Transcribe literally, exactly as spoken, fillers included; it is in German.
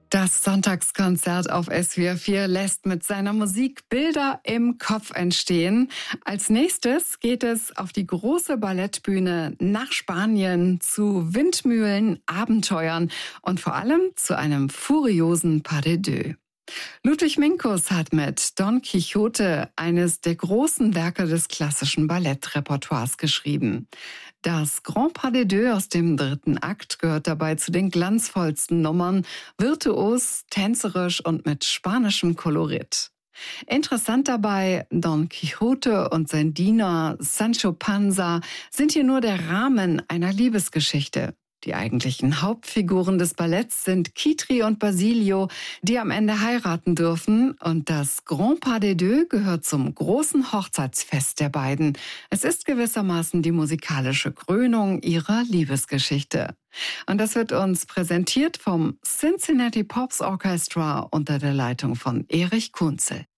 Das Sonntagskonzert auf S W R vier lässt mit seiner Musik Bilder im Kopf entstehen. Als nächstes geht es auf die große Ballettbühne nach Spanien zu Windmühlen, Abenteuern und vor allem zu einem furiosen Pas de deux. Ludwig Minkus hat mit Don Quixote eines der großen Werke des klassischen Ballettrepertoires geschrieben. Das Grand Pas de deux aus dem dritten Akt gehört dabei zu den glanzvollsten Nummern, virtuos, tänzerisch und mit spanischem Kolorit. Interessant dabei, Don Quixote und sein Diener Sancho Panza sind hier nur der Rahmen einer Liebesgeschichte. Die eigentlichen Hauptfiguren des Balletts sind Kitri und Basilio, die am Ende heiraten dürfen. Und das Grand Pas de deux gehört zum großen Hochzeitsfest der beiden. Es ist gewissermaßen die musikalische Krönung ihrer Liebesgeschichte. Und das wird uns präsentiert vom Cincinnati Pops Orchestra unter der Leitung von Erich Kunzel.